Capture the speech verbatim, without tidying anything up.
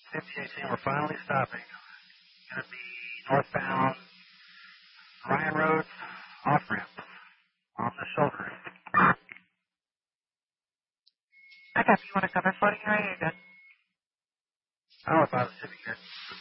fifty-eight, we're finally stopping. Going to be northbound Ryan Road, off-ramp, on the shoulder. I got you. You want to cover floating area? You're good. Oh, if I was sitting here.